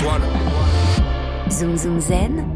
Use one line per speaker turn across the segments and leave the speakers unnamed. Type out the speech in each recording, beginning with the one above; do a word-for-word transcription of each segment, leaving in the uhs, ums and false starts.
Zoom Zoom Zen,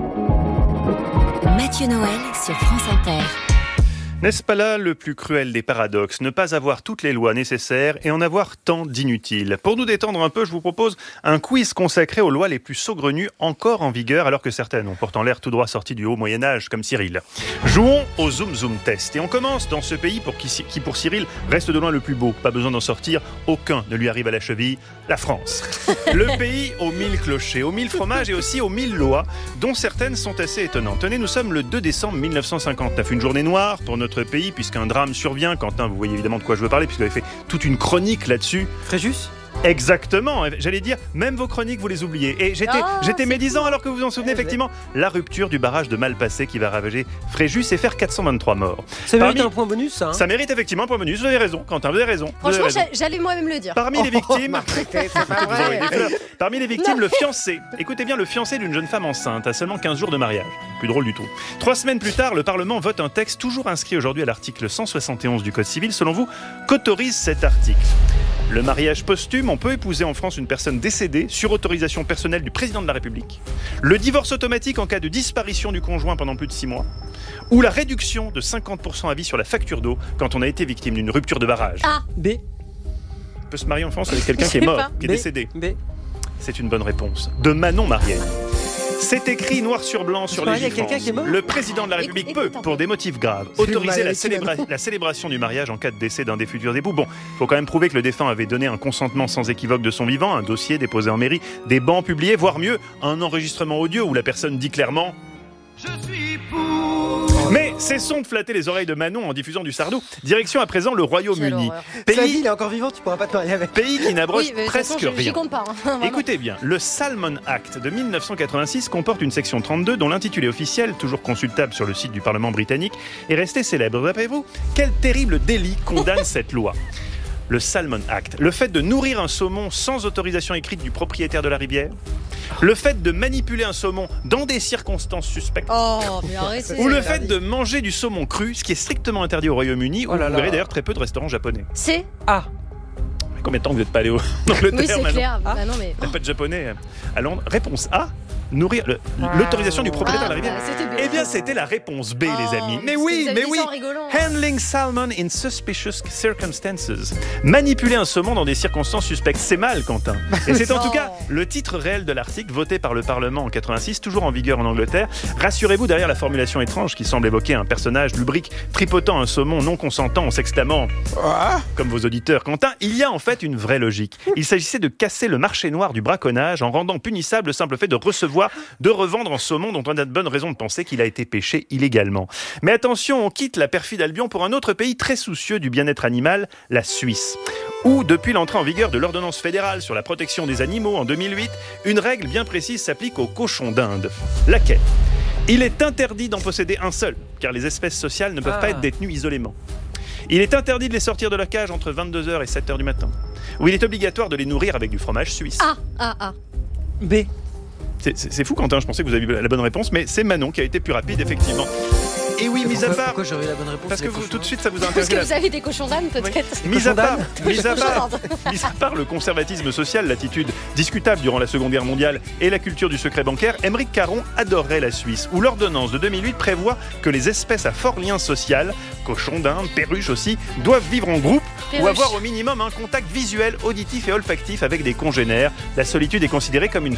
Mathieu Noël sur France Inter.
N'est-ce pas là le plus cruel des paradoxes ? Ne pas avoir toutes les lois nécessaires et en avoir tant d'inutiles. Pour nous détendre un peu, je vous propose un quiz consacré aux lois les plus saugrenues encore en vigueur, alors que certaines ont pourtant l'air tout droit sorties du haut Moyen-Âge, comme Cyril. Jouons au Zoom Zoom Test. Et on commence dans ce pays pour qui, qui pour Cyril reste de loin le plus beau. Pas besoin d'en sortir, aucun ne lui arrive à la cheville, la France. Le pays aux mille clochers, aux mille fromages et aussi aux mille lois, dont certaines sont assez étonnantes. Tenez, nous sommes le deux décembre mille neuf cent cinquante-neuf, une journée noire pour notre pays, puisqu'un drame survient. Quentin, vous voyez évidemment de quoi je veux parler, puisque vous avez fait toute une chronique là-dessus.
Fréjus ?
Exactement, j'allais dire, même vos chroniques, vous les oubliez. Et j'étais,
oh,
j'étais médisant alors que vous vous en souvenez, effectivement, la rupture du barrage de Malpasset qui va ravager Fréjus et faire quatre cent vingt-trois morts.
Ça mérite
Parmi...
un point bonus, ça hein
Ça mérite effectivement un point bonus, vous avez raison, Quentin, vous avez raison. Vous
Franchement,
avez raison.
j'allais moi-même le dire.
Parmi les victimes...
Oh, c'est pas vrai.
Parmi les victimes, le fiancé. Écoutez bien, le fiancé d'une jeune femme enceinte à seulement quinze jours de mariage. Plus drôle du tout. Trois semaines plus tard, le Parlement vote un texte toujours inscrit aujourd'hui à l'article cent soixante et onze du Code civil. Selon vous, qu'autorise cet article ? Le mariage posthume, on peut épouser en France une personne décédée sur autorisation personnelle du président de la République. Le divorce automatique en cas de disparition du conjoint pendant plus de six mois. Ou la réduction de cinquante pour cent à vie sur la facture d'eau quand on a été victime d'une rupture de barrage.
A.
B.
On peut se marier en France avec quelqu'un
Je
qui est
sais
mort,
pas.
qui est
B.
décédé.
B.
C'est une bonne réponse. De Manon Marielle. C'est écrit noir sur blanc sur
se
les
marie avec quelqu'un qui est mort ?
Le président de la République
Écoute,
peut,
écoute un
pour
peu.
des motifs graves,
C'est
autoriser la,
mal,
célébra- la célébration du mariage en cas de décès d'un des futurs époux. Bon, il faut quand même prouver que le défunt avait donné un consentement sans équivoque de son vivant, un dossier déposé en mairie, des bans publiés, voire mieux, un enregistrement audio où la personne dit clairement « Je suis pour ». Mais cessons de flatter les oreilles de Manon en diffusant du Sardou. Direction à présent le
Quelle
Royaume-Uni.
horreur.
Cela dit,
Pays,
il est encore vivant, tu pourras pas te marier avec.
pays qui n'abroge
Oui, mais de toute
presque
façon, je- j'y
rien.
compte pas. hein. Vraiment.
Écoutez bien, le Salmon Act de mille neuf cent quatre-vingt-six comporte une section trente-deux dont l'intitulé officiel, toujours consultable sur le site du Parlement britannique, est resté célèbre. D'après-vous, quel terrible délit condamne cette loi ? Le Salmon Act, le fait de nourrir un saumon sans autorisation écrite du propriétaire de la rivière, le fait de manipuler un saumon dans des circonstances suspectes,
Oh, mais arrêtez.
ou le
interdit.
fait de manger du saumon cru, ce qui est strictement interdit au Royaume-Uni, où
Oh là
vous
là.
verrez d'ailleurs très peu de restaurants japonais.
C'est
A.
Combien de temps vous n'êtes pas allé au- en Angleterre
Oui, c'est
maintenant ?
clair.
Ah.
Bah non, mais.
Il n'y a pas de japonais à Londres. Réponse A, nourrir le- l'autorisation du propriétaire de la rivière.
bah, c'était B.
Eh bien, c'était la réponse B,
Oh,
les amis. Mais
vous
oui,
avez
mais
dit
oui.
ça en rigolant.
Handling salmon in suspicious circumstances. Manipuler un saumon dans des circonstances suspectes, c'est mal, Quentin. Et c'est en tout
Non.
cas le titre réel de l'article voté par le Parlement en quatre-vingt-six, toujours en vigueur en Angleterre. Rassurez-vous, derrière la formulation étrange qui semble évoquer un personnage lubrique tripotant un saumon non consentant en s'exclamant comme vos auditeurs, Quentin, il y a en fait une vraie logique. Il s'agissait de casser le marché noir du braconnage en rendant punissable le simple fait de recevoir, de revendre un saumon dont on a de bonnes raisons de penser qu'il a été pêché illégalement. Mais attention, on quitte la perfide Albion pour un autre pays très soucieux du bien-être animal, la Suisse, où, depuis l'entrée en vigueur de l'ordonnance fédérale sur la protection des animaux en deux mille huit, une règle bien précise s'applique aux cochons d'Inde. Laquelle ? Il est interdit d'en posséder un seul, car les espèces sociales ne peuvent
Ah.
pas être détenues isolément. Il est interdit de les sortir de la cage entre vingt-deux heures et sept heures du matin. Ou il est obligatoire de les nourrir avec du fromage suisse.
A, A, A.
B.
C'est, c'est- c'est fou, Quentin, je pensais que vous aviez la bonne réponse, mais c'est Manon qui a été plus rapide, effectivement. Et oui, mis à
Pourquoi,
part...
pourquoi j'aurais eu la bonne réponse
Parce que
les
vous,
cochons
tout de suite, ça vous a
Parce
intéressé.
que
la-
vous avez des cochons d'âne, peut-être.
Mis à, part, mis, à
Cochons
part,
d'Inde.
mis à part le conservatisme social, l'attitude discutable durant la Seconde Guerre mondiale et la culture du secret bancaire, Émeric Caron adorerait la Suisse, où l'ordonnance de deux mille huit prévoit que les espèces à fort lien social, cochons d'Inde, perruches aussi, doivent vivre en groupe ou
Perruche.
avoir au minimum un contact visuel, auditif et olfactif avec des congénères. La solitude est considérée comme une